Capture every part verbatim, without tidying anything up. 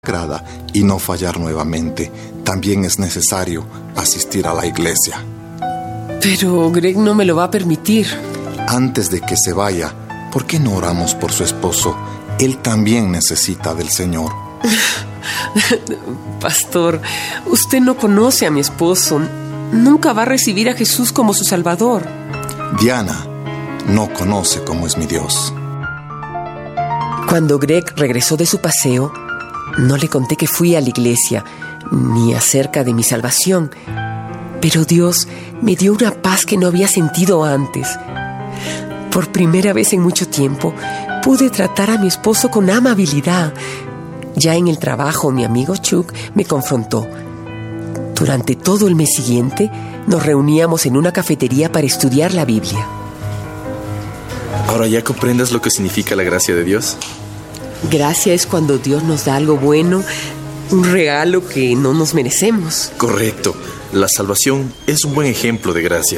sagrada y no fallar nuevamente, también es necesario asistir a la iglesia. Pero Greg no me lo va a permitir. Antes de que se vaya, ¿por qué no oramos por su esposo? Él también necesita del Señor. Pastor, usted no conoce a mi esposo. Nunca va a recibir a Jesús como su Salvador. Diana no conoce cómo es mi Dios. Cuando Greg regresó de su paseo, no le conté que fui a la iglesia, ni acerca de mi salvación. Pero Dios me dio una paz que no había sentido antes. Por primera vez en mucho tiempo, pude tratar a mi esposo con amabilidad. Ya en el trabajo, mi amigo Chuck me confrontó. Durante todo el mes siguiente, nos reuníamos en una cafetería para estudiar la Biblia. ¿Ahora ya comprendes lo que significa la gracia de Dios? Gracia es cuando Dios nos da algo bueno, un regalo que no nos merecemos. Correcto. La salvación es un buen ejemplo de gracia.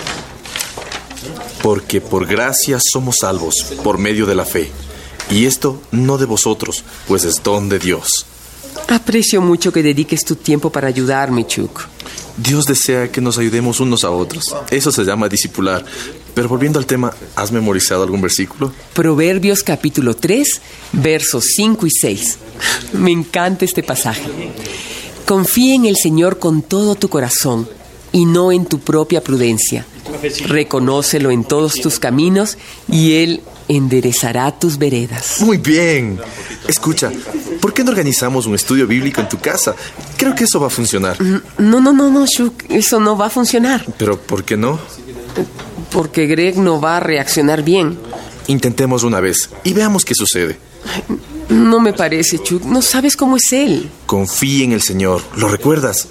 Porque por gracia somos salvos, por medio de la fe. Y esto no de vosotros, pues es don de Dios. Aprecio mucho que dediques tu tiempo para ayudarme, Chuck. Dios desea que nos ayudemos unos a otros. Eso se llama discipular. Pero volviendo al tema, ¿has memorizado algún versículo? Proverbios capítulo tres, versos cinco y seis. Me encanta este pasaje. Confía en el Señor con todo tu corazón y no en tu propia prudencia. Reconócelo en todos tus caminos y Él enderezará tus veredas. Muy bien. Escucha, ¿por qué no organizamos un estudio bíblico en tu casa? Creo que eso va a funcionar. No, no, no, no, Chuck, eso no va a funcionar. ¿Pero por qué no? Porque Greg no va a reaccionar bien. Intentemos una vez y veamos qué sucede. No me parece, Chuck. No sabes cómo es él. Confía en el Señor. ¿Lo recuerdas?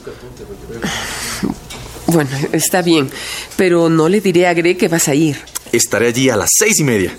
Bueno, está bien. Pero no le diré a Greg que vas a ir. Estaré allí a las seis y media.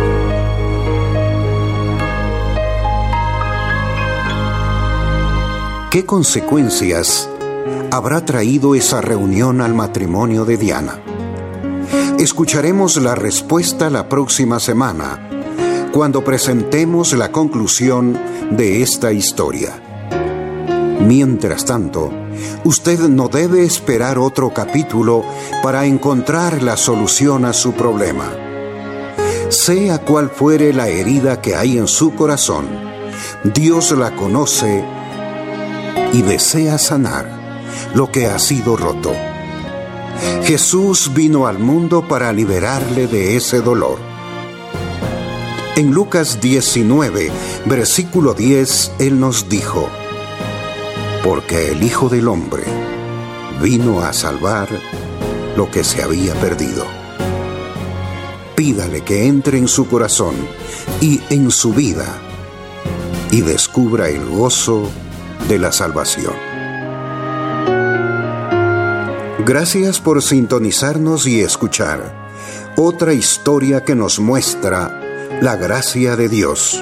¿Qué consecuencias habrá traído esa reunión al matrimonio de Diana? Escucharemos la respuesta la próxima semana, cuando presentemos la conclusión de esta historia. Mientras tanto, usted no debe esperar otro capítulo para encontrar la solución a su problema. Sea cual fuere la herida que hay en su corazón, Dios la conoce y desea sanar lo que ha sido roto. Jesús vino al mundo para liberarle de ese dolor. En Lucas diecinueve, versículo diez, Él nos dijo: porque el Hijo del Hombre vino a salvar lo que se había perdido. Pídale que entre en su corazón y en su vida y descubra el gozo de la salvación. Gracias por sintonizarnos y escuchar otra historia que nos muestra la gracia de Dios.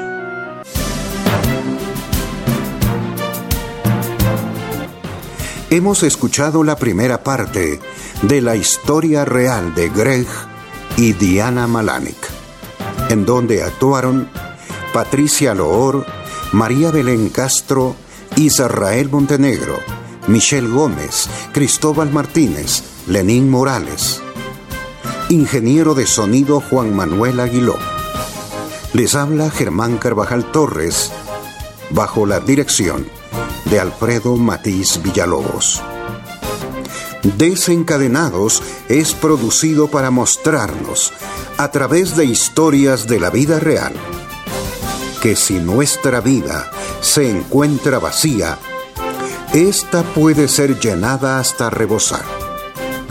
Hemos escuchado la primera parte de la historia real de Greg y Diana Malanick, en donde actuaron Patricia Loor, María Belén Castro, Israel Montenegro, Michelle Gómez, Cristóbal Martínez, Lenín Morales. Ingeniero de sonido Juan Manuel Aguiló. Les habla Germán Carvajal Torres, bajo la dirección de Alfredo Matiz Villalobos. Desencadenados es producido para mostrarnos, a través de historias de la vida real, que si nuestra vida se encuentra vacía, esta puede ser llenada hasta rebosar.